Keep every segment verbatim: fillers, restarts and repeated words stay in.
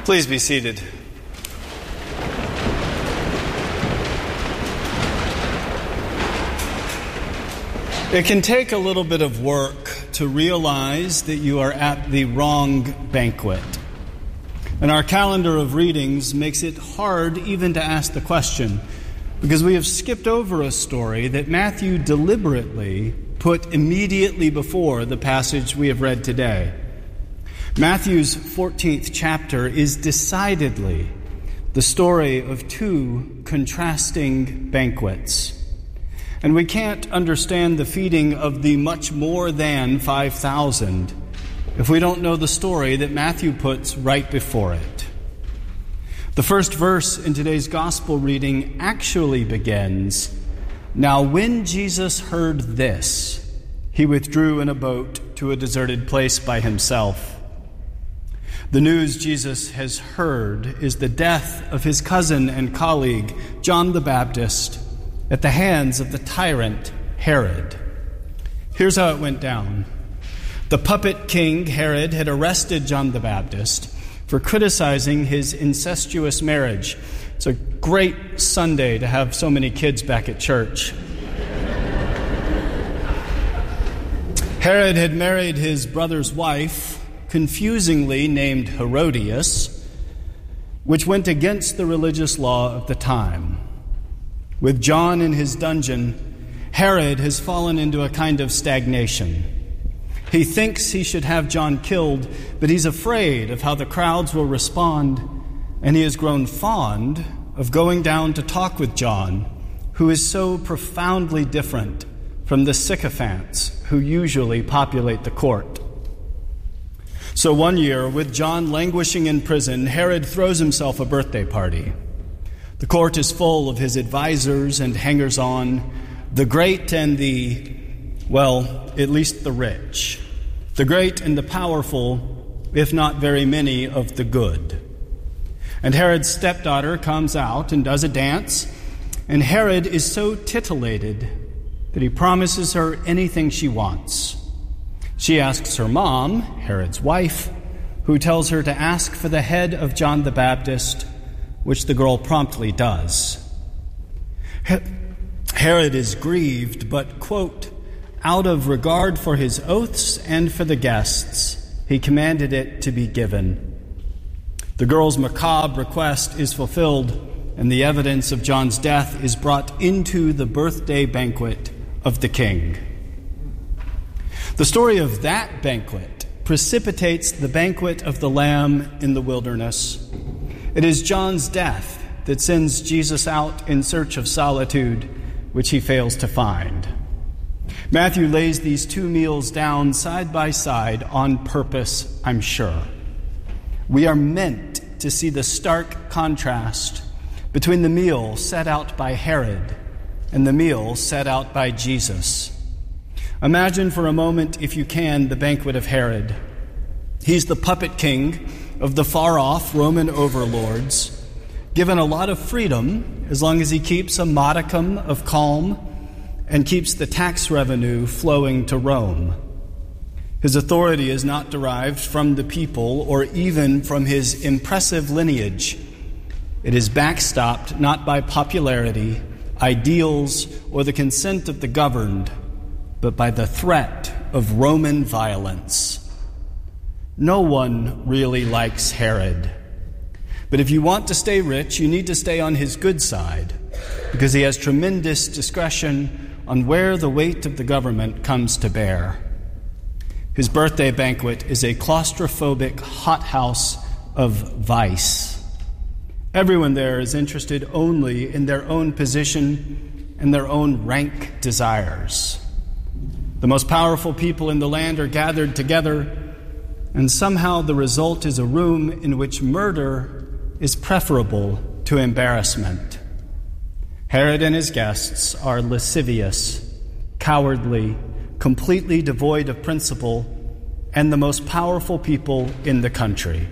Please be seated. It can take a little bit of work to realize that you are at the wrong banquet. And our calendar of readings makes it hard even to ask the question, because we have skipped over a story that Matthew deliberately put immediately before the passage we have read today. Matthew's fourteenth chapter is decidedly the story of two contrasting banquets. And we can't understand the feeding of the much more than five thousand if we don't know the story that Matthew puts right before it. The first verse in today's gospel reading actually begins, "Now when Jesus heard this, he withdrew in a boat to a deserted place by himself." The news Jesus has heard is the death of his cousin and colleague, John the Baptist, at the hands of the tyrant Herod. Here's how it went down. The puppet king Herod had arrested John the Baptist for criticizing his incestuous marriage. It's a great Sunday to have so many kids back at church. Herod had married his brother's wife, confusingly named Herodias, which went against the religious law of the time. With John in his dungeon, Herod has fallen into a kind of stagnation. He thinks he should have John killed, but he's afraid of how the crowds will respond, and he has grown fond of going down to talk with John, who is so profoundly different from the sycophants who usually populate the court. So one year, with John languishing in prison, Herod throws himself a birthday party. The court is full of his advisors and hangers-on, the great and the, well, at least the rich, the great and the powerful, if not very many of the good. And Herod's stepdaughter comes out and does a dance, and Herod is so titillated that he promises her anything she wants. She asks her mom, Herod's wife, who tells her to ask for the head of John the Baptist, which the girl promptly does. Herod is grieved, but, quote, out of regard for his oaths and for the guests, he commanded it to be given. The girl's macabre request is fulfilled, and the evidence of John's death is brought into the birthday banquet of the king. The story of that banquet precipitates the banquet of the Lamb in the wilderness. It is John's death that sends Jesus out in search of solitude, which he fails to find. Matthew lays these two meals down side by side on purpose, I'm sure. We are meant to see the stark contrast between the meal set out by Herod and the meal set out by Jesus. Imagine for a moment, if you can, the banquet of Herod. He's the puppet king of the far-off Roman overlords, given a lot of freedom as long as he keeps a modicum of calm and keeps the tax revenue flowing to Rome. His authority is not derived from the people or even from his impressive lineage. It is backstopped not by popularity, ideals, or the consent of the governed, but by the threat of Roman violence. No one really likes Herod. But if you want to stay rich, you need to stay on his good side, because he has tremendous discretion on where the weight of the government comes to bear. His birthday banquet is a claustrophobic hothouse of vice. Everyone there is interested only in their own position and their own rank desires. The most powerful people in the land are gathered together, and somehow the result is a room in which murder is preferable to embarrassment. Herod and his guests are lascivious, cowardly, completely devoid of principle, and the most powerful people in the country.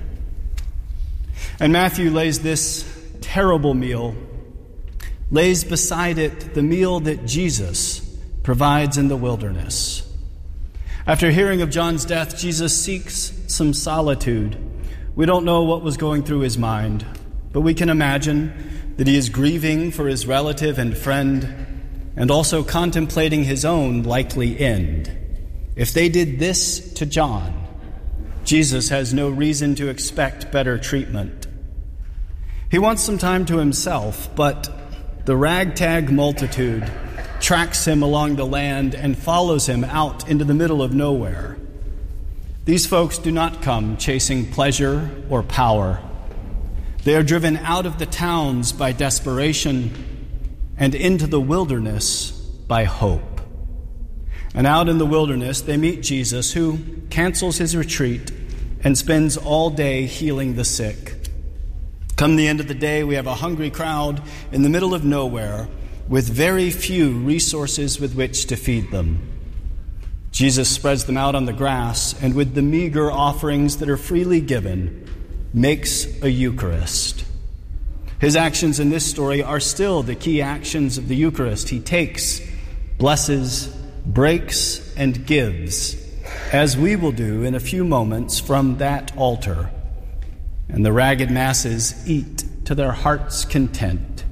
And Matthew lays this terrible meal, lays beside it the meal that Jesus provides in the wilderness. After hearing of John's death, Jesus seeks some solitude, We don't know what was going through his mind, but we can imagine that he is grieving for his relative and friend and also contemplating his own likely end. If they did this to John, Jesus has no reason to expect better treatment. He wants some time to himself, but the ragtag multitude tracks him along the land and follows him out into the middle of nowhere. These folks do not come chasing pleasure or power. They are driven out of the towns by desperation and into the wilderness by hope. And out in the wilderness, they meet Jesus, who cancels his retreat and spends all day healing the sick. Come the end of the day, we have a hungry crowd in the middle of nowhere with very few resources with which to feed them. Jesus spreads them out on the grass, and with the meager offerings that are freely given, makes a Eucharist. His actions in this story are still the key actions of the Eucharist. He takes, blesses, breaks, and gives, as we will do in a few moments from that altar. And the ragged masses eat to their heart's content.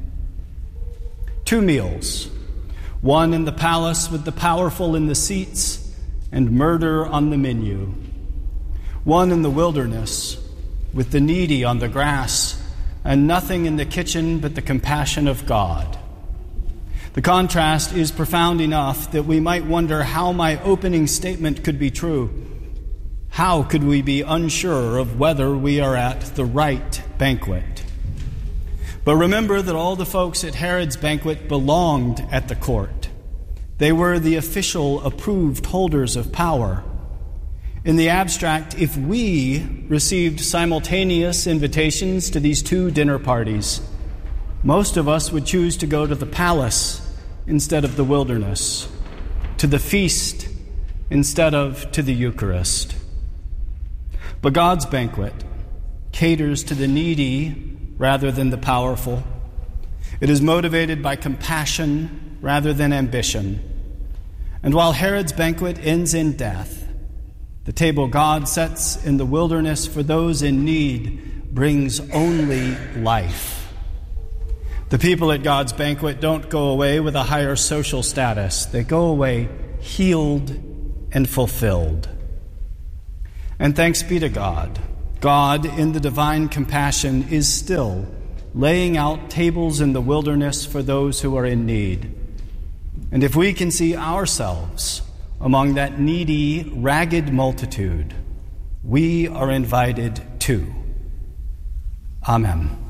Two meals, one in the palace with the powerful in the seats and murder on the menu. One in the wilderness with the needy on the grass and nothing in the kitchen but the compassion of God. The contrast is profound enough that we might wonder how my opening statement could be true. How could we be unsure of whether we are at the right banquet? But remember that all the folks at Herod's banquet belonged at the court. They were the official approved holders of power. In the abstract, if we received simultaneous invitations to these two dinner parties, most of us would choose to go to the palace instead of the wilderness, to the feast instead of to the Eucharist. But God's banquet caters to the needy rather than the powerful. It is motivated by compassion rather than ambition. And while Herod's banquet ends in death, the table God sets in the wilderness for those in need brings only life. The people at God's banquet don't go away with a higher social status. They go away healed and fulfilled. And thanks be to God, God in the divine compassion is still laying out tables in the wilderness for those who are in need. And if we can see ourselves among that needy, ragged multitude, we are invited too. Amen.